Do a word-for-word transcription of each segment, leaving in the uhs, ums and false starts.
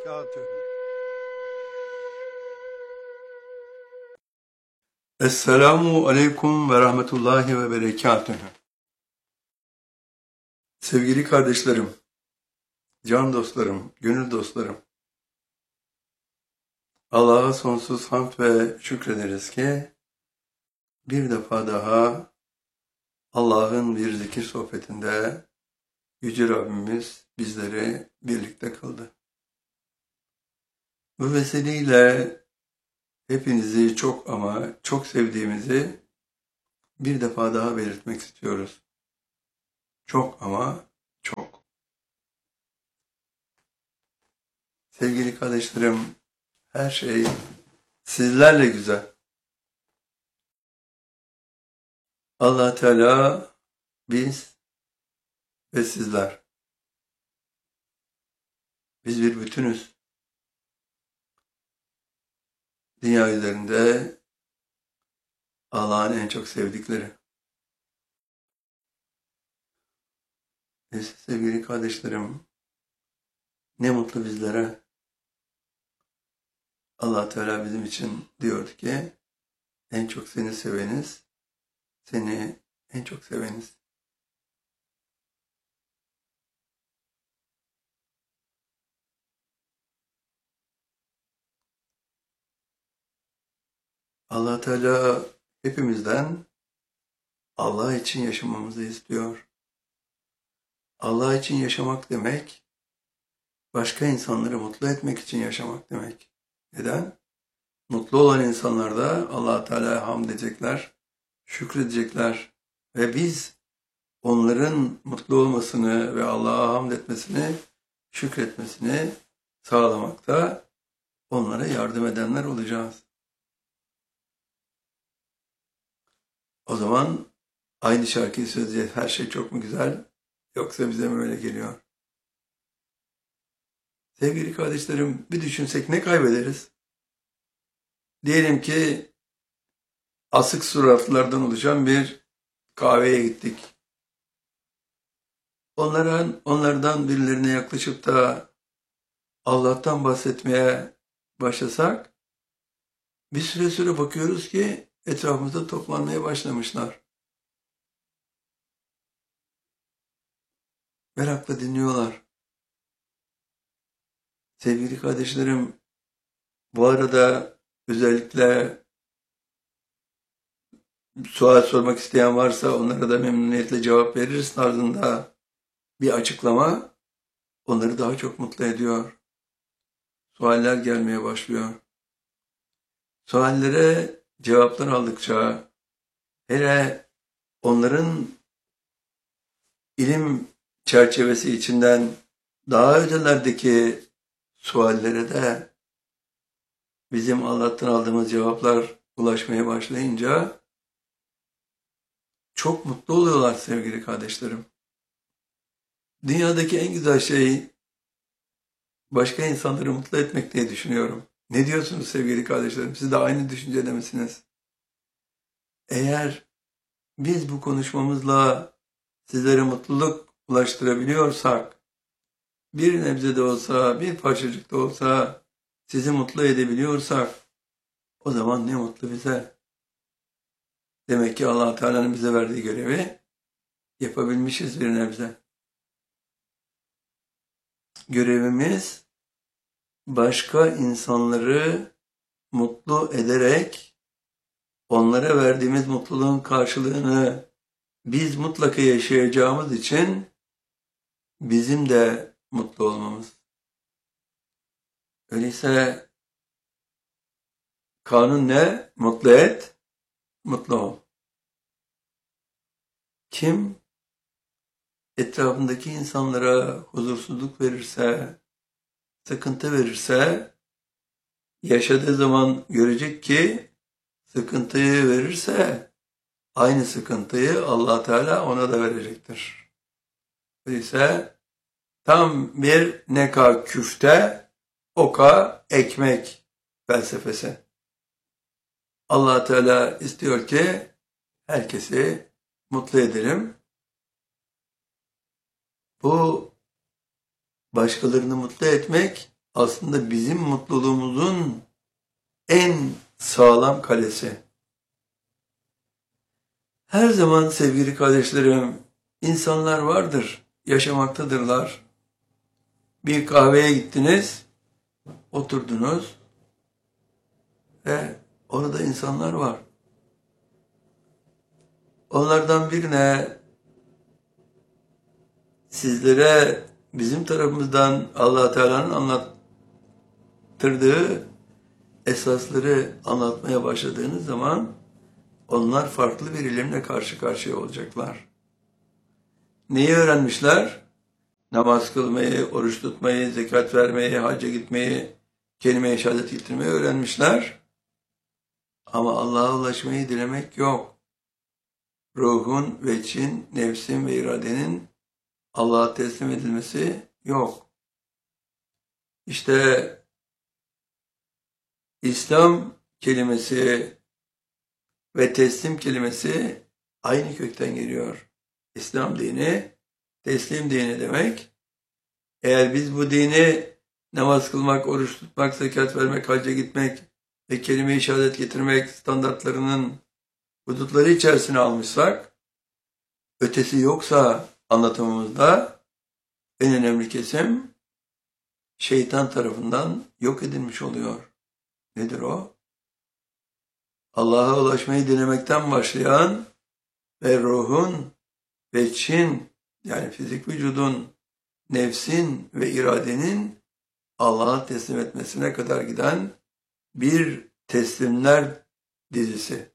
وبركاته. Esselamu Aleyküm ve Rahmetullahi ve Berekatühü. Sevgili kardeşlerim, can dostlarım, gönül dostlarım, Allah'a sonsuz hamd ve şükrederiz ki bir defa daha Allah'ın bir zikir sohbetinde Yüce Rabbimiz bizleri birlikte kıldı. Bu vesileyle hepinizi çok ama çok sevdiğimizi bir defa daha belirtmek istiyoruz. Çok ama çok. Sevgili kardeşlerim, her şey sizlerle güzel. Allah Teala, biz ve sizler. Biz bir bütünüz. Dünya üzerinde Allah'ın en çok sevdikleri. Neyse sevgili kardeşlerim, ne mutlu bizlere. Allah Teala bizim için diyor ki, en çok seni seveniz, seni en çok seveniz. Allah Teala hepimizden Allah için yaşamamızı istiyor. Allah için yaşamak demek, başka insanları mutlu etmek için yaşamak demek. Neden? Mutlu olan insanlar da Allah Teala'ya hamd edecekler, şükredecekler ve biz onların mutlu olmasını ve Allah'a hamd etmesini, şükretmesini sağlamakta onlara yardım edenler olacağız. O zaman aynı şarkıyı söyleyeceğiz. Her şey çok mu güzel, yoksa bize mi öyle geliyor? Sevgili kardeşlerim, bir düşünsek ne kaybederiz? Diyelim ki asık suratlardan oluşan bir kahveye gittik. Onların, onlardan birilerine yaklaşıp da Allah'tan bahsetmeye başlasak, bir süre sonra bakıyoruz ki etrafımızda toplanmaya başlamışlar. Merakla dinliyorlar. Sevgili kardeşlerim, bu arada özellikle sual sormak isteyen varsa onlara da memnuniyetle cevap veririz tarzında bir açıklama onları daha çok mutlu ediyor. Sualler gelmeye başlıyor. Suallere cevaplar aldıkça, hele onların ilim çerçevesi içinden daha ötelerdeki suallere de bizim Allah'tan aldığımız cevaplar ulaşmaya başlayınca çok mutlu oluyorlar sevgili kardeşlerim. Dünyadaki en güzel şey başka insanları mutlu etmek diye düşünüyorum. Ne diyorsunuz sevgili kardeşlerim? Siz de aynı düşüncede misiniz? Eğer biz bu konuşmamızla sizlere mutluluk ulaştırabiliyorsak, bir nebze de olsa, bir parçacık da olsa sizi mutlu edebiliyorsak, o zaman ne mutlu bize. Demek ki Allah Teala'nın bize verdiği görevi yapabilmişiz bir nebze. Görevimiz başka insanları mutlu ederek onlara verdiğimiz mutluluğun karşılığını biz mutlaka yaşayacağımız için bizim de mutlu olmamız. Öyleyse kanun ne? Mutlu et, mutlu ol. Kim etrafındaki insanlara huzursuzluk verirse, sıkıntı verirse, yaşadığı zaman görecek ki sıkıntıyı verirse aynı sıkıntıyı Allah Teala ona da verecektir. Öyleyse tam bir neka küfte, oka ekmek felsefesi. Allah Teala istiyor ki herkesi mutlu edelim. Bu başkalarını mutlu etmek aslında bizim mutluluğumuzun en sağlam kalesi. Her zaman sevgili kardeşlerim, insanlar vardır, yaşamaktadırlar. Bir kahveye gittiniz, oturdunuz ve orada insanlar var. Onlardan birine sizlere bizim tarafımızdan Allah Teala'nın anlattırdığı esasları anlatmaya başladığınız zaman onlar farklı birilerine karşı karşıya olacaklar. Neyi öğrenmişler? Namaz kılmayı, oruç tutmayı, zekat vermeyi, hacca gitmeyi, kelime-i şehadet getirmeyi öğrenmişler. Ama Allah'a ulaşmayı dilemek yok. Ruhun, veçin, nefsin ve iradenin Allah'a teslim edilmesi yok. İşte İslam kelimesi ve teslim kelimesi aynı kökten geliyor. İslam dini, teslim dini demek. Eğer biz bu dini namaz kılmak, oruç tutmak, zekat vermek, hacca gitmek ve kelime-i şehadet getirmek standartlarının hudutları içerisine almışsak, ötesi yoksa anlatımımızda en önemli kesim şeytan tarafından yok edilmiş oluyor. Nedir o? Allah'a ulaşmayı dilemekten başlayan ve ruhun, veçin yani fizik vücudun, nefsin ve iradenin Allah'a teslim etmesine kadar giden bir teslimler dizisi.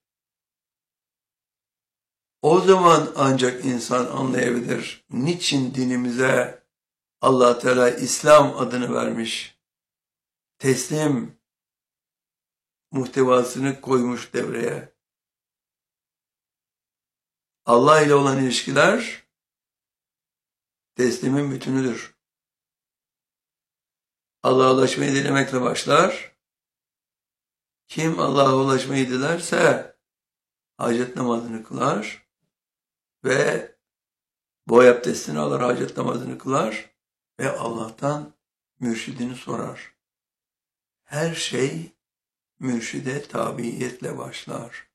O zaman ancak insan anlayabilir niçin dinimize Allah Teala İslam adını vermiş. Teslim muhtevasını koymuş devreye. Allah ile olan ilişkiler teslimin bütünüdür. Allah'a ulaşmayı dilemekle başlar. Kim Allah'a ulaşmayı dilerse hacet namazını kılar ve boy abdestini alır, hacet namazını kılar ve Allah'tan mürşidini sorar. Her şey mürşide tabiiyetle başlar.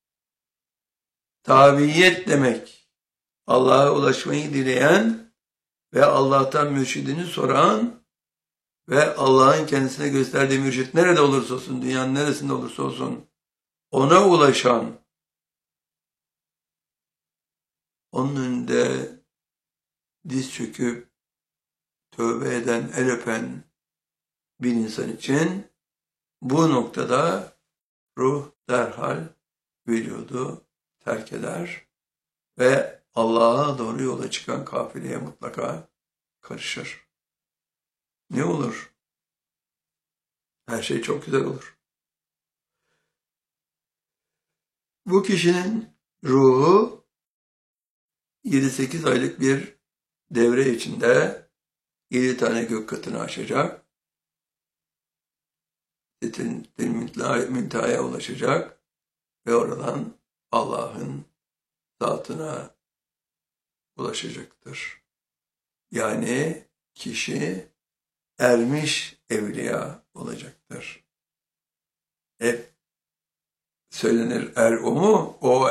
Tabiiyet demek, Allah'a ulaşmayı dileyen ve Allah'tan mürşidini soran ve Allah'ın kendisine gösterdiği mürşit nerede olursa olsun, dünyanın neresinde olursa olsun, ona ulaşan, onun önünde diz çöküp tövbe eden, el öpen bir insan için bu noktada ruh derhal vücudu terk eder ve Allah'a doğru yola çıkan kafileye mutlaka karışır. Ne olur? Her şey çok güzel olur. Bu kişinin ruhu yedi sekiz aylık bir devre içinde yedi tane gök katını aşacak. Müntehaya ulaşacak ve oradan Allah'ın zatına ulaşacaktır. Yani kişi ermiş evliya olacaktır. Hep söylenir er o mu? O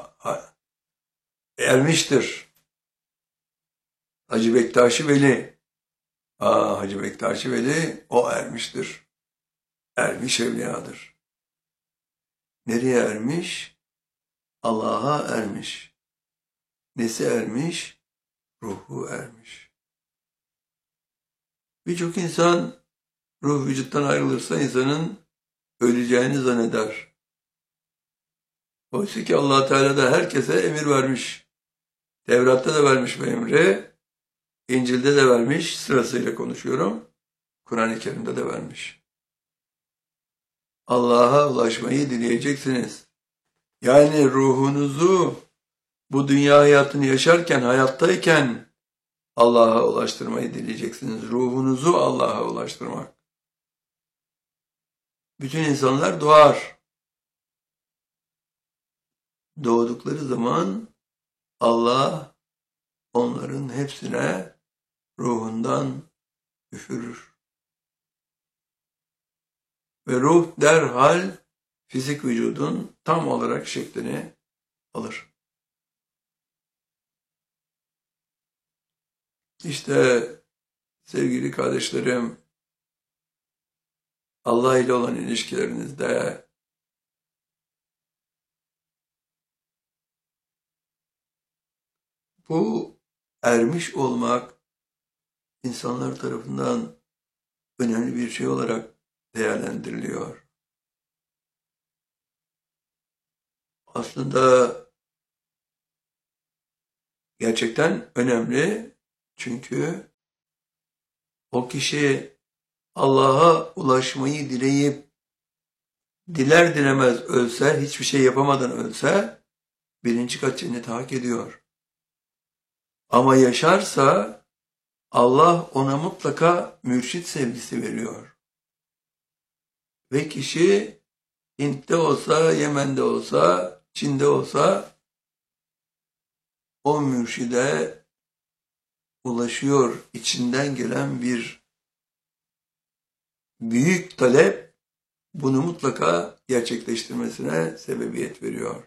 ermiştir. Hacı Bektaşi Veli. Aa, Hacı Bektaşi Veli o ermiştir. Ermiş evliyadır. Nereye ermiş? Allah'a ermiş. Nesi ermiş? Ruhu ermiş. Birçok insan ruh vücuttan ayrılırsa insanın öleceğini zanneder. Oysa ki Allah Teala da herkese emir vermiş. Tevrat'ta da vermiş bu emri. İncil'de de vermiş. Sırasıyla konuşuyorum. Kur'an-ı Kerim'de de vermiş. Allah'a ulaşmayı dileyeceksiniz. Yani ruhunuzu bu dünya hayatını yaşarken, hayattayken Allah'a ulaştırmayı dileyeceksiniz. Ruhunuzu Allah'a ulaştırmak. Bütün insanlar doğar. Doğdukları zaman Allah onların hepsine ruhundan üfürür. ve ruh derhal fizik vücudun tam olarak şeklini alır. İşte sevgili kardeşlerim, Allah ile olan ilişkilerinizde bu ermiş olmak insanlar tarafından önemli bir şey olarak değerlendiriliyor. Aslında gerçekten önemli, çünkü o kişi Allah'a ulaşmayı dileyip diler dilemez ölse, hiçbir şey yapamadan ölse birinci kat cenneti hak ediyor. Ama yaşarsa Allah ona mutlaka mürşit sevgisi veriyor. Ve kişi Hint'te olsa, Yemen'de olsa, Çin'de olsa o mürşide ulaşıyor. İçinden gelen bir büyük talep bunu mutlaka gerçekleştirmesine sebebiyet veriyor.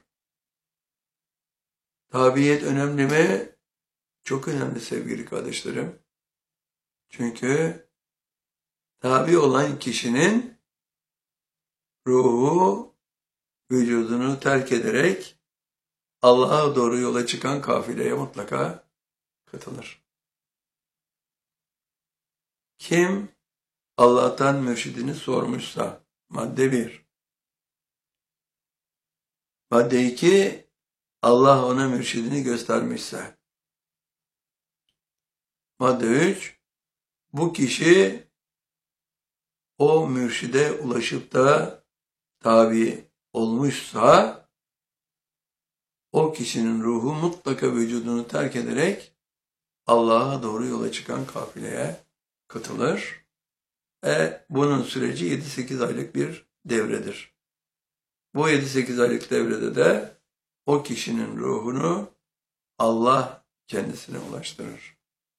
Tabiyet önemli mi? Çok önemli sevgili kardeşlerim. Çünkü tabi olan kişinin ruhu vücudunu terk ederek Allah'a doğru yola çıkan kafileye mutlaka katılır. Kim Allah'tan mürşidini sormuşsa, madde bir. Madde iki, Allah ona mürşidini göstermişse. Madde üç, bu kişi o mürşide ulaşıp da tabi olmuşsa, o kişinin ruhu mutlaka vücudunu terk ederek Allah'a doğru yola çıkan kafileye katılır. Ve bunun süreci yedi sekiz aylık bir devredir. Bu yedi sekiz aylık devrede de o kişinin ruhunu Allah kendisine ulaştırır.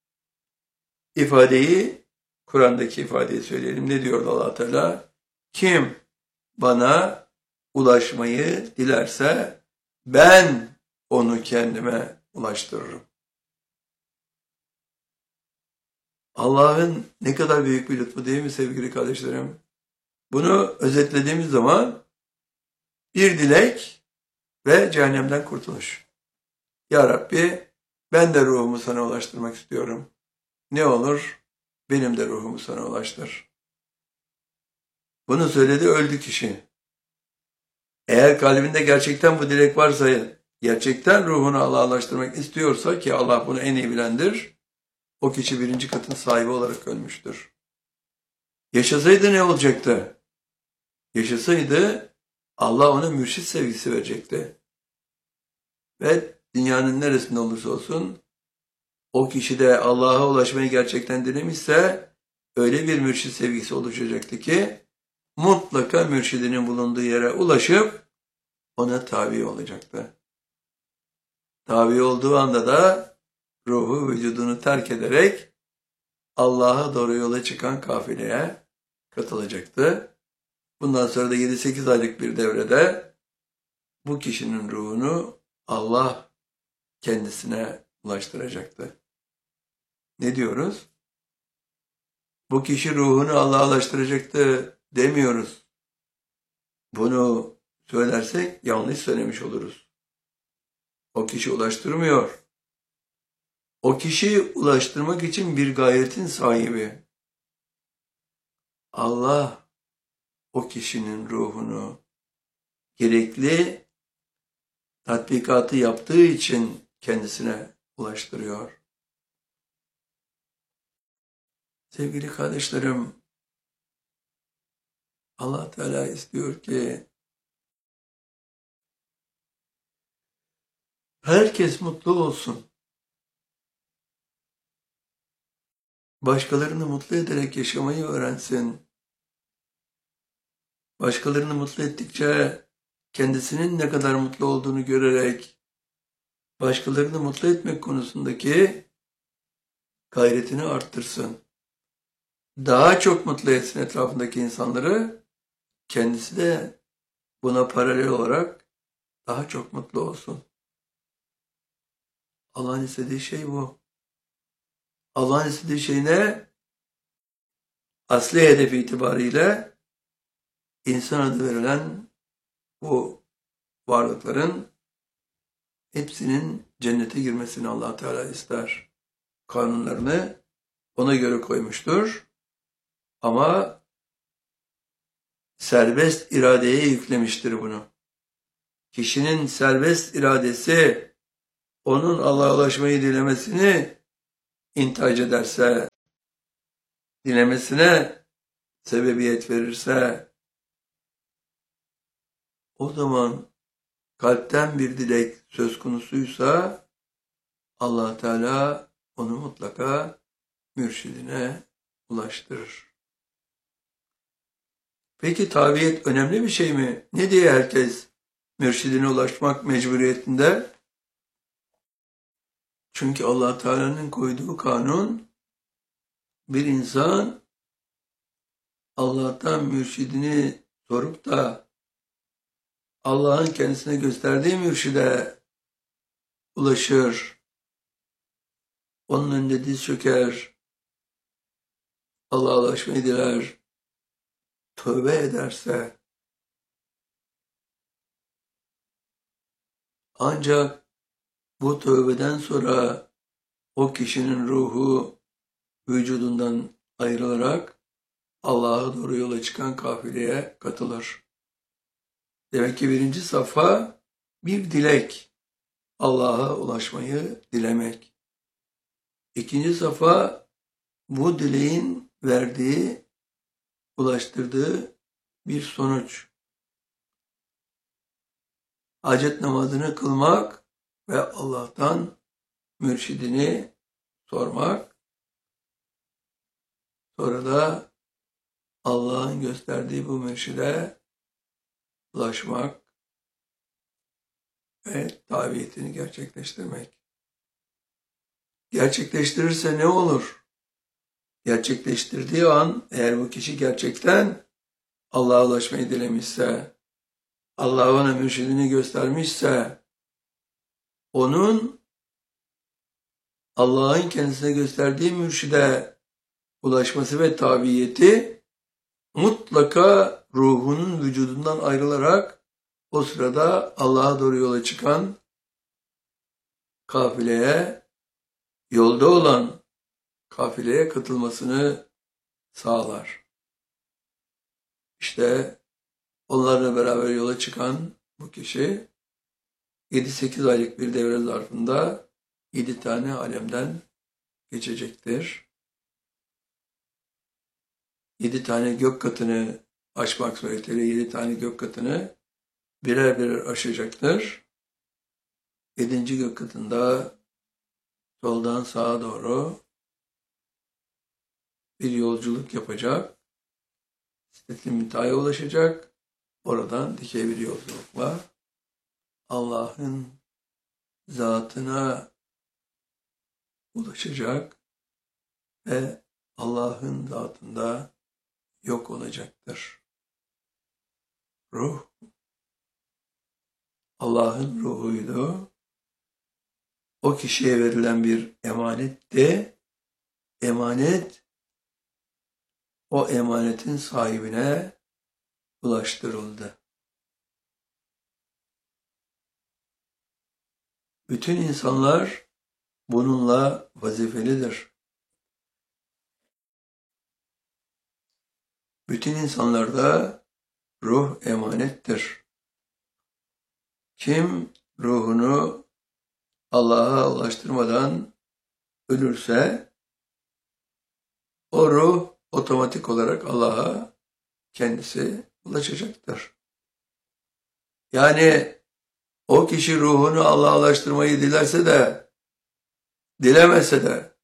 İfadeyi, Kur'an'daki ifadeyi söyleyelim. Ne diyor Allah Teala? Kim bana ulaşmayı dilerse ben onu kendime ulaştırırım. Allah'ın ne kadar büyük bir lütfu değil mi sevgili kardeşlerim? Bunu özetlediğimiz zaman bir dilek ve cehennemden kurtuluş. Ya Rabbi, ben de ruhumu sana ulaştırmak istiyorum. Ne olur benim de ruhumu sana ulaştır. Bunu söyledi, öldü kişi. Eğer kalbinde gerçekten bu dilek varsa, gerçekten ruhunu Allah'a ulaştırmak istiyorsa, ki Allah bunu en iyi bilendir, o kişi birinci katın sahibi olarak ölmüştür. Yaşasaydı ne olacaktı? Yaşasaydı Allah ona mürşit sevgisi verecekti. Ve dünyanın neresinde olursa olsun o kişi de Allah'a ulaşmayı gerçekten dilemişse öyle bir mürşit sevgisi oluşacaktı ki mutlaka mürşidinin bulunduğu yere ulaşıp ona tabi olacaktı. Tabi olduğu anda da ruhu vücudunu terk ederek Allah'a doğru yola çıkan kafileye katılacaktı. Bundan sonra da yedi sekiz aylık bir devrede bu kişinin ruhunu Allah kendisine ulaştıracaktı. Ne diyoruz? Bu kişi ruhunu Allah'a ulaştıracaktı demiyoruz. Bunu söylersek yanlış söylemiş oluruz. O kişi ulaştırmıyor. O kişi ulaştırmak için bir gayretin sahibi. Allah o kişinin ruhunu gerekli tatbikatı yaptığı için kendisine ulaştırıyor. Sevgili kardeşlerim, Allah Teala istiyor ki herkes mutlu olsun. Başkalarını mutlu ederek yaşamayı öğrensin. Başkalarını mutlu ettikçe kendisinin ne kadar mutlu olduğunu görerek başkalarını mutlu etmek konusundaki gayretini arttırsın. Daha çok mutlu etsin etrafındaki insanları kendisi de buna paralel olarak daha çok mutlu olsun. Allah'ın istediği şey bu. Allah'ın istediği şey ne? Asli hedefi itibariyle insan adı verilen bu varlıkların hepsinin cennete girmesini Allah Teala ister. Kanunlarını ona göre koymuştur. Ama serbest iradeye yüklemiştir bunu. Kişinin serbest iradesi onun Allah'a ulaşmayı dilemesini intihac ederse, dilemesine sebebiyet verirse, o zaman kalpten bir dilek söz konusuysa Allah Teala onu mutlaka mürşidine ulaştırır. Peki tabiyet önemli bir şey mi? Ne diye herkes mürşidine ulaşmak mecburiyetinde? Çünkü Allah Teala'nın koyduğu kanun, bir insan Allah'tan mürşidini sorup da Allah'ın kendisine gösterdiği mürşide ulaşır, onun önünde diz çöker, Allah'a ulaşmayı diler, tövbe ederse, ancak bu tövbeden sonra o kişinin ruhu vücudundan ayrılarak Allah'a doğru yola çıkan kafileye katılır. Demek ki birinci safha bir dilek, Allah'a ulaşmayı dilemek. İkinci safha bu dileğin verdiği, ulaştırdığı bir sonuç. Hacet namazını kılmak ve Allah'tan mürşidini sormak. Sonra da Allah'ın gösterdiği bu mürşide ulaşmak ve tabiyetini gerçekleştirmek. Gerçekleştirirse ne olur? Gerçekleştirdiği an, eğer bu kişi gerçekten Allah'a ulaşmayı dilemişse, Allah ona mürşidini göstermişse, onun Allah'ın kendisine gösterdiği mürşide ulaşması ve tabiyeti mutlaka ruhunun vücudundan ayrılarak o sırada Allah'a doğru yola çıkan kafileye, yolda olan kafileye katılmasını sağlar. İşte onlarla beraber yola çıkan bu kişi yedi sekiz aylık bir devre zarfında yedi tane alemden geçecektir. Yedi tane gök katını aşmak suretiyle yedi tane gök katını birer birer aşacaktır. Yedinci gök katında soldan sağa doğru bir yolculuk yapacak. Sidret-i Münteha'ya ulaşacak. Oradan dikey bir yolculukla Allah'ın zatına ulaşacak ve Allah'ın zatında yok olacaktır. Ruh, Allah'ın ruhuydu. O kişiye verilen bir emanetti. Emanet, o emanetin sahibine ulaştırıldı. Bütün insanlar bununla vazifelidir. Bütün insanlarda ruh emanettir. Kim ruhunu Allah'a ulaştırmadan ölürse, o ruh otomatik olarak Allah'a kendisi ulaşacaktır. Yani o kişi ruhunu Allah'a ulaştırmayı dilerse de, dilemese de,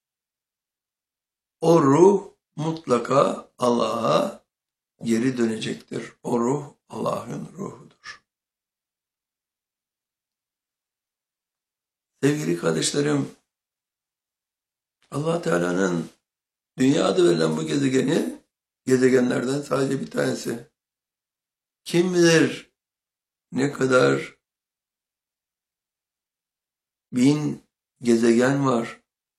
o ruh mutlaka Allah'a geri dönecektir. O ruh Allah'ın ruhudur. Sevgili kardeşlerim, Allah Teala'nın dünya adı verilen bu gezegeni, gezegenlerden sadece bir tanesi. Kim bilir ne kadar bin gezegen var.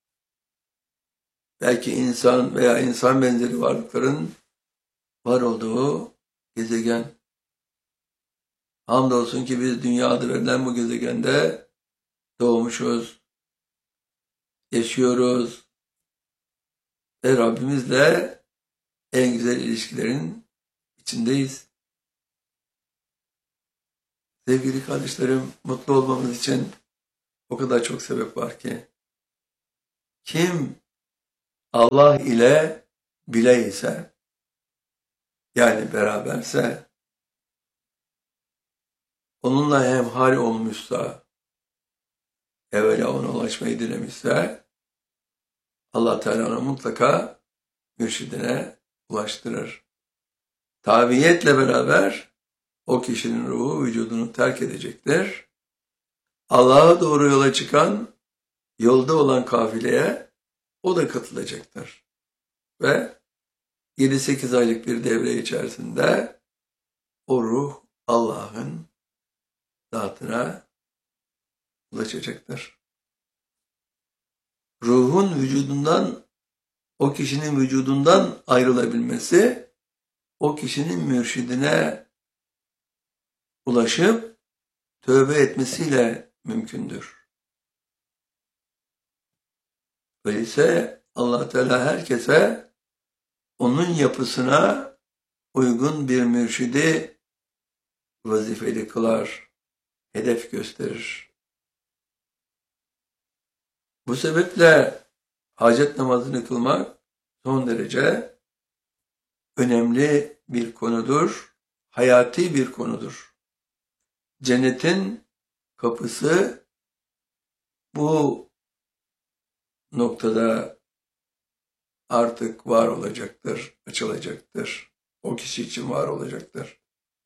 Belki insan veya insan benzeri varlıkların var olduğu gezegen. Hamdolsun ki biz dünya adı verilen bu gezegende doğmuşuz, yaşıyoruz ve Rabbimizle en güzel ilişkilerin içindeyiz. Sevgili kardeşlerim, mutlu olmamız için o kadar çok sebep var ki. Kim Allah ile bile ise, yani beraberse, onunla hemhal olmuşsa, evvela ona ulaşmayı dilemişse, Allah Teala onu mutlaka mürşidine ulaştırır. Tabiiyetle beraber o kişinin ruhu vücudunu terk edecektir. Allah'a doğru yola çıkan, yolda olan kafileye o da katılacaktır. Ve yedi sekiz aylık bir devre içerisinde o ruh Allah'ın zatına ulaşacaktır. Ruhun vücudundan, o kişinin vücudundan ayrılabilmesi, o kişinin mürşidine ulaşıp tövbe etmesiyle mümkündür. Öyleyse Allah Teala herkese onun yapısına uygun bir mürşidi vazifeli kılar, hedef gösterir. Bu sebeple hacet namazını kılmak son derece önemli bir konudur, hayati bir konudur. Cennetin kapısı bu noktada artık var olacaktır, açılacaktır. O kişi için var olacaktır.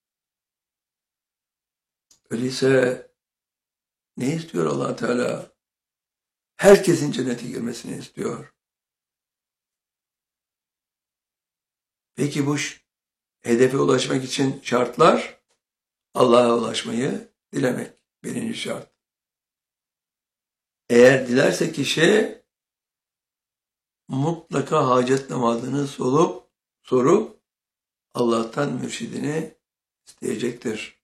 Öyleyse ne istiyor Allah Teala? Herkesin cennete girmesini istiyor. Peki bu hedefe ulaşmak için şartlar, Allah'a ulaşmayı dilemek birinci şart. Eğer dilerse kişi mutlaka hacet namazını sorup, sorup Allah'tan mürşidini isteyecektir.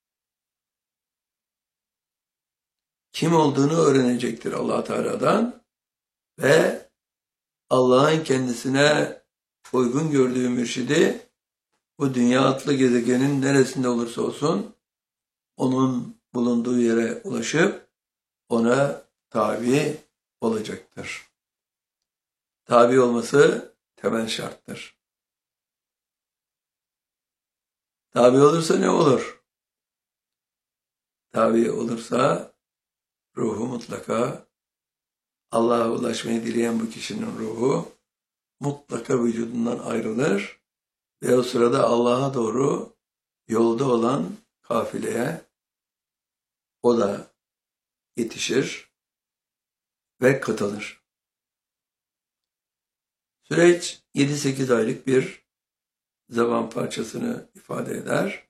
Kim olduğunu öğrenecektir Allah Teala'dan ve Allah'ın kendisine uygun gördüğü mürşidi bu dünya adlı gezegenin neresinde olursa olsun onun bulunduğu yere ulaşıp ona tabi olacaktır. Tabi olması temel şarttır. Tabi olursa ne olur? Tabi olursa ruhu mutlaka, Allah'a ulaşmayı dileyen bu kişinin ruhu mutlaka vücudundan ayrılır ve o sırada Allah'a doğru yolda olan kafileye o da yetişir ve katılır. Süreç yedi sekiz aylık bir zaman parçasını ifade eder.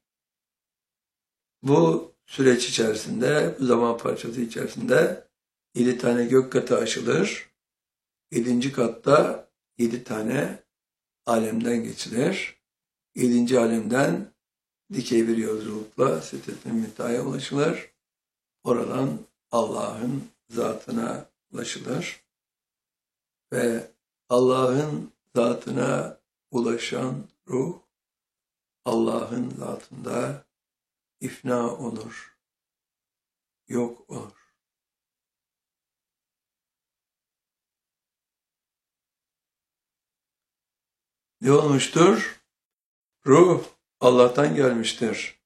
Bu süreç içerisinde, bu zaman parçası içerisinde yedi tane gök katı aşılır. Yedinci katta yedi tane alemden geçilir. Yedinci alemden dikey bir yolculukla Sidret-i Münteha'ya ulaşılır. Oradan Allah'ın zatına ulaşılır. Ve Allah'ın zatına ulaşan ruh, Allah'ın zatında ifna olur, yok olur. Ne olmuştur? Ruh Allah'tan gelmiştir.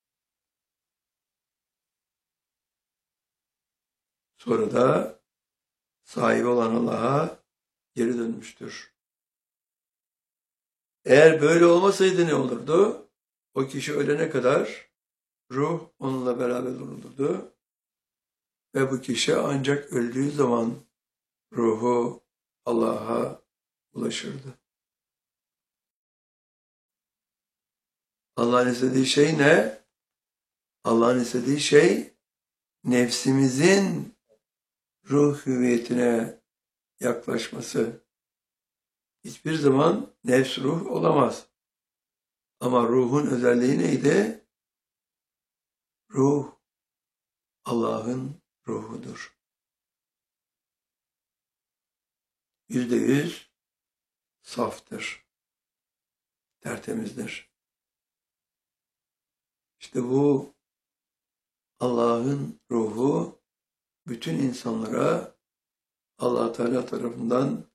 Sonra da sahibi olan Allah'a geri dönmüştür. Eğer böyle olmasaydı ne olurdu? O kişi ölene kadar ruh onunla beraber olurdu. Ve bu kişi ancak öldüğü zaman ruhu Allah'a ulaşırdı. Allah'ın istediği şey ne? Allah'ın istediği şey nefsimizin ruh hüviyetine yaklaşması. Hiçbir zaman nefs ruh olamaz. Ama ruhun özelliği neydi? Ruh Allah'ın ruhudur. Yüzde yüz saftır, tertemizdir. İşte bu Allah'ın ruhu bütün insanlara Allah Teala tarafından